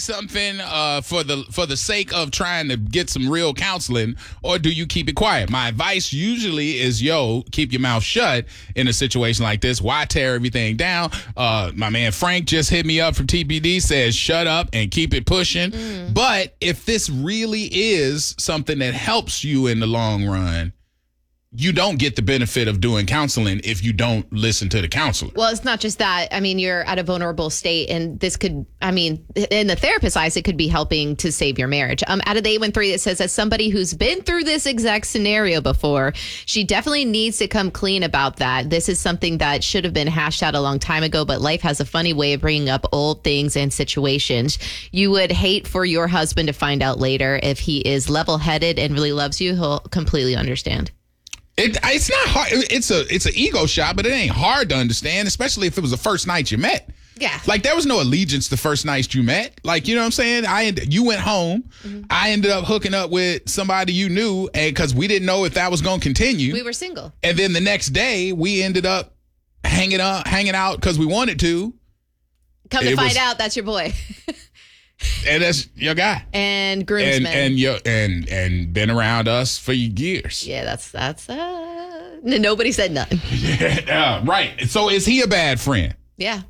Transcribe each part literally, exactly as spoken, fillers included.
something uh, for the for the sake of trying to get some real counseling, or do you keep it quiet? My advice usually is, yo, keep your mouth shut in a situation like this. Why tear everything down? Uh, my man Frank just hit me up from T B D, says shut up and keep it pushing. Mm. But if this really is something that helps you in the long run, you don't get the benefit of doing counseling if you don't listen to the counselor. Well, it's not just that. I mean, you're at a vulnerable state, and this could, I mean, in the therapist's eyes, it could be helping to save your marriage. Um, out of the eight one three, it says, as somebody who's been through this exact scenario before, she definitely needs to come clean about that. This is something that should have been hashed out a long time ago, but life has a funny way of bringing up old things and situations. You would hate for your husband to find out later. If he is level-headed and really loves you, he'll completely understand. It, it's not hard. It's a it's an ego shot, but it ain't hard to understand, especially if it was the first night you met. Yeah. Like, there was no allegiance the first night you met. Like, you know what I'm saying? I You went home. Mm-hmm. I ended up hooking up with somebody you knew, and because we didn't know if that was going to continue. We were single. And then the next day, we ended up hanging, up, hanging out because we wanted to. Come to it find was, out, that's your boy. And that's your guy. And groomsman. And and, your, and and been around us for years. Yeah, that's, that's, uh, nobody said nothing. Yeah, right. So is he a bad friend? Yeah.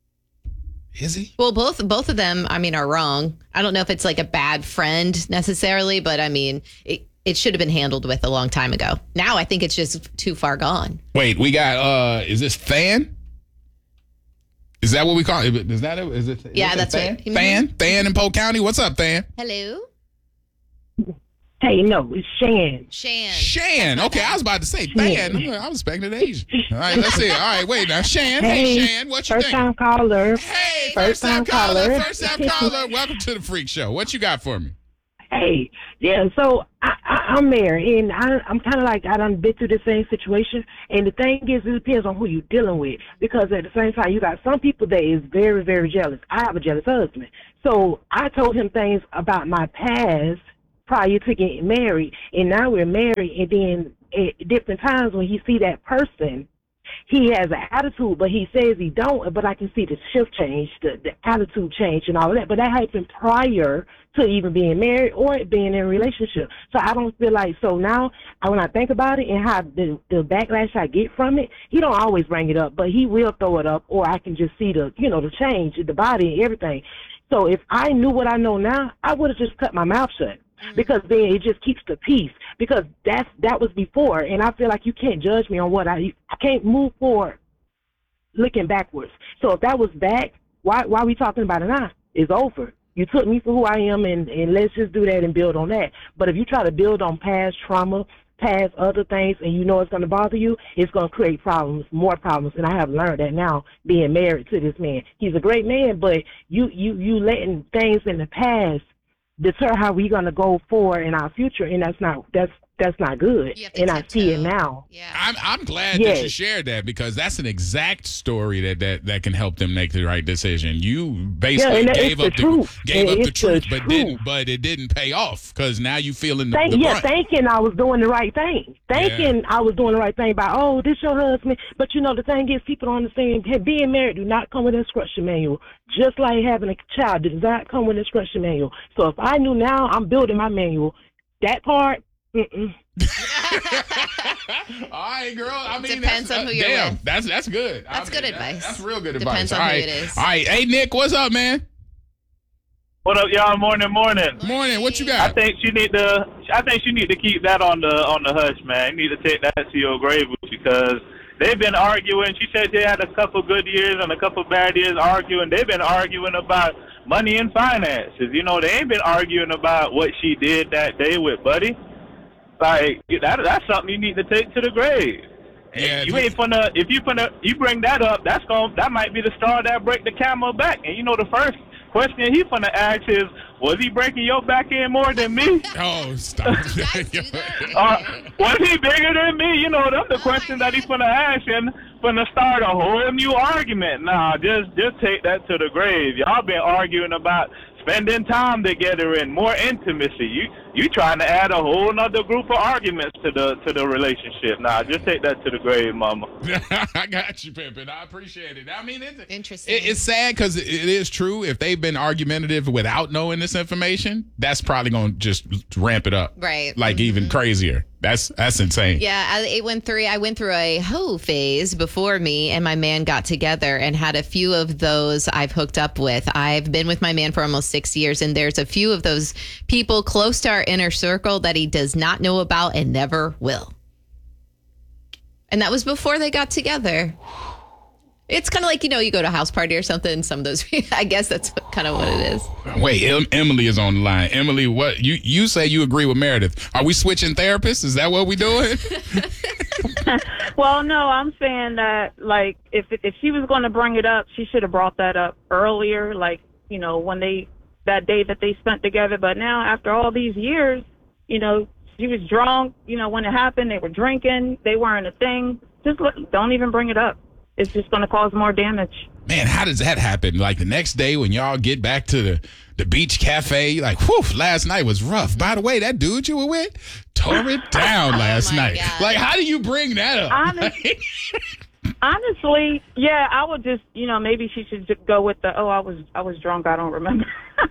Is he? Well, both both of them, I mean, are wrong. I don't know if it's like a bad friend necessarily, but I mean, it, it should have been handled with a long time ago. Now I think it's just too far gone. Wait, we got, uh, is this Fan? Is that what we call it? Is that it? Is it? Is yeah, it that's Fan? it. Fan? Fan in Polk County? What's up, Fan? Hello? Hey, no, it's Shan. Shan. Shan. Okay, I was about to say Fan. I was expecting an Asian. All right, let's see. All right, wait now. Shan. Hey, hey Shan, what you first think? First time caller. Hey, first, first time, time caller. caller. First time caller. Welcome to the Freak Show. What you got for me? Hey, yeah, so I, I, I'm married, and I, I'm kind of like, I done been through the same situation, and the thing is, it depends on who you're dealing with, because at the same time, you got some people that is very, very jealous. I have a jealous husband, so I told him things about my past prior to getting married, and now we're married, and then at different times when he see that person, he has an attitude, but he says he don't, but I can see the shift change, the, the attitude change and all of that. But that happened prior to even being married or being in a relationship. So I don't feel like, so now when I think about it and how the, the backlash I get from it, he don't always bring it up, but he will throw it up, or I can just see the, you know, the change, the body and everything. So if I knew what I know now, I would have just cut my mouth shut. Because then it just keeps the peace. Because that's that was before, and I feel like you can't judge me on what I I can't move forward looking backwards. So if that was back, why why are we talking about it now? It's over. You took me for who I am, and, and let's just do that and build on that. But if you try to build on past trauma, past other things, and you know it's going to bother you, it's going to create problems, more problems. And I have learned that now, being married to this man. He's a great man, but you you you letting things in the past deter how we're going to go forward in our future, and that's not that's that's not good. And I see it now. Yeah. I'm I'm glad yes. that you shared that, because that's an exact story that, that, that can help them make the right decision. You basically yeah, gave up the, truth. gave and up the truth, the but truth. didn't but it didn't pay off, because now you feeling the, Think, the yeah, brunt. thinking I was doing the right thing. Thinking Yeah. I was doing the right thing by, oh, this your husband. But you know, the thing is, people don't understand, hey, being married do not come with an instruction manual. Just like having a child does not come with an instruction manual. So if I knew now, I'm building my manual. That part, mm-mm. All right, girl. I mean, Depends that's, on who uh, you're damn, with. That's that's good. That's I good mean, advice. That, that's real good Depends advice. on All who right. it is. All right. Hey, Nick, what's up, man? What up, y'all? Morning, morning. Morning. What you I got? think you need to. I think you need to keep that on the on the hush, man. You need to take that to your grave, because they've been arguing. She said they had a couple good years and a couple bad years arguing. They've been arguing about money and finances. You know, they ain't been arguing about what she did that day with Buddy. Like that, that's something you need to take to the grave. Yeah, you ain't gonna. If you gonna, you bring that up, that's going that might be the straw that break the camel back. And you know, the first question he's gonna ask is, was he breaking your back in more than me? Oh, stop. uh, was he bigger than me? You know, that's the question that he's gonna ask, and gonna start a whole new argument. Nah, just just take that to the grave. Y'all been arguing about spending time together and more intimacy. You you trying to add a whole nother group of arguments to the to the relationship. Nah, just take that to the grave, mama. I got you, Pimpin'. I appreciate it. I mean, it's interesting. It, it's sad because it, it is true. If they've been argumentative without knowing this information, that's probably going to just ramp it up. Right. Like mm-hmm. even crazier. That's that's insane. Yeah, at eight one three, I went through a hoe phase before me and my man got together and had a few of those I've hooked up with. I've been with my man for almost six years, and there's a few of those people close to our inner circle that he does not know about and never will. And that was before they got together. It's kind of like, you know, you go to a house party or something. Some of those, I guess that's kind of what it is. Wait, em- Emily is on the line. Emily, what you you say you agree with Meredith? Are we switching therapists? Is that what we doing? Well, no, I'm saying that like if if she was going to bring it up, she should have brought that up earlier. Like, you know, when they that day that they spent together. But now, after all these years, you know, she was drunk. You know, when it happened, they were drinking. They weren't a thing. Just look, don't even bring it up. It's just going to cause more damage. Man, how does that happen? Like the next day when y'all get back to the, the beach cafe, like, whew, last night was rough. By the way, that dude you were with tore it down last oh night. God. Like, how do you bring that up? Honest, honestly, yeah, I would just, you know, maybe she should just go with the, oh, I was I was drunk, I don't remember.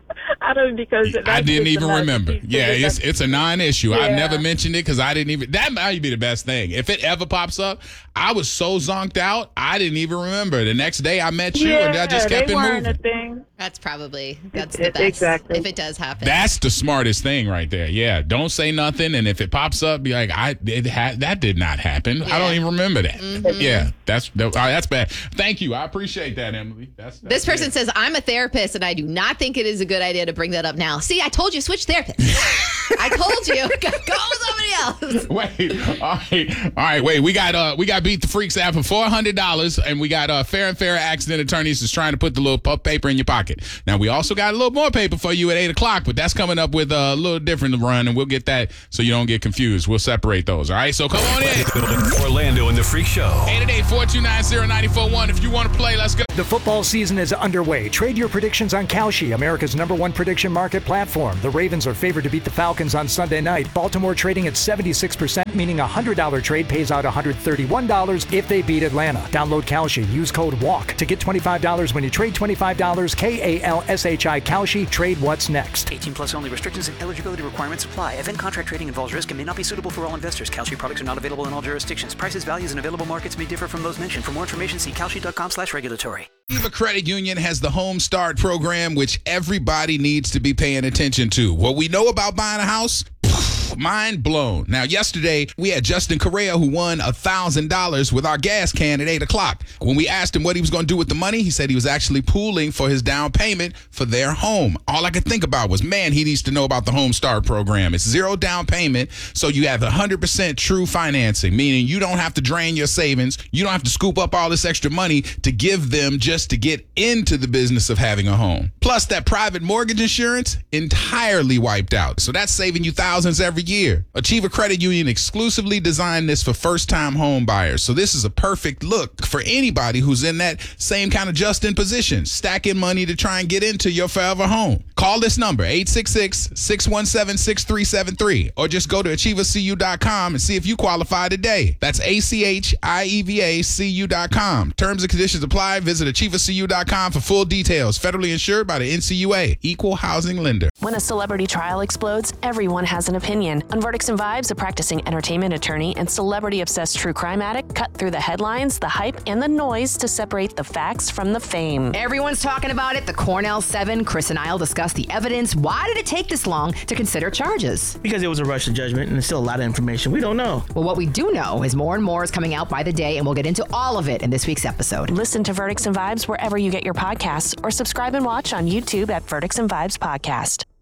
I don't because that's I didn't even enough. remember. She, Yeah, it's it's a non-issue. Yeah. I've never mentioned it because I didn't even. That might be the best thing. If it ever pops up, I was so zonked out, I didn't even remember. The next day I met you, yeah, and I just kept they it weren't moving. A thing. That's probably, that's It- the it- best. exactly. If it does happen. That's the smartest thing right there. Yeah, don't say nothing, and if it pops up, be like, "I it ha- that did not happen. I don't Yeah. even remember that." Mm-hmm. Yeah, that's that, all right, that's bad. Thank you, I appreciate that, Emily. That's, that's This person it. says, I'm a therapist and I do not think it is a good idea to bring that up now. See, I told you, switch therapists. I told you, go, go with somebody else. Wait, all right, all right. Wait, we got uh, we got Beat the Freaks app for four hundred dollars, and we got uh, Fair and Fair Accident Attorneys is trying to put the little puff paper in your pocket. Now we also got a little more paper for you at eight o'clock, but that's coming up with a little different run, and we'll get that so you don't get confused. We'll separate those. All right, so come on in. Orlando and the Freak Show. eight eight eight, four two nine, zero nine four one. If you want to play, let's go. The football season is underway. Trade your predictions on Kalshi, America's number one prediction market platform. The Ravens are favored to beat the Falcons on Sunday night. Baltimore trading at seventy-six percent, meaning a one hundred dollars trade pays out one hundred thirty-one dollars if they beat Atlanta. Download Kalshi. Use code WALK to get twenty-five dollars when you trade twenty-five dollars. K A L S H I Kalshi. Trade what's next. eighteen plus only. Restrictions and eligibility requirements apply. Event contract trading involves risk and may not be suitable for all investors. Kalshi products are not available in all jurisdictions. Prices, values, and available markets may differ from those mentioned. For more information, see kalshi.com slash regulatory. Achieva Credit Union has the Home Start program, which everybody needs to be paying attention to. What we know about buying a house? Mind blown. Now, yesterday, we had Justin Correa who won one thousand dollars with our gas can at eight o'clock. When we asked him what he was going to do with the money, he said he was actually pooling for his down payment for their home. All I could think about was, man, he needs to know about the Home Start program. It's zero down payment, so you have one hundred percent true financing, meaning you don't have to drain your savings. You don't have to scoop up all this extra money to give them just to get into the business of having a home. Plus, that private mortgage insurance entirely wiped out. So that's saving you thousands every year. Achieva Credit Union exclusively designed this for first-time home buyers. So this is a perfect look for anybody who's in that same kind of Justin position, stacking money to try and get into your forever home. Call this number, eight six six, six one seven, six three seven three, or just go to achieva c u dot com and see if you qualify today. That's A C H I E V A C U dot com. Terms and conditions apply. Visit achieva c u dot com for full details. Federally insured by the N C U A. Equal housing lender. When a celebrity trial explodes, everyone has an opinion. On Verdicts and Vibes, a practicing entertainment attorney and celebrity-obsessed true crime addict cut through the headlines, the hype, and the noise to separate the facts from the fame. Everyone's talking about it. The Cornell Seven. Chris and I'll discuss the evidence. Why did it take this long to consider charges? Because it was a rush to judgment, and there's still a lot of information we don't know. Well, what we do know is more and more is coming out by the day, and we'll get into all of it in this week's episode. Listen to Verdicts and Vibes wherever you get your podcasts, or subscribe and watch on YouTube at Verdicts and Vibes Podcast.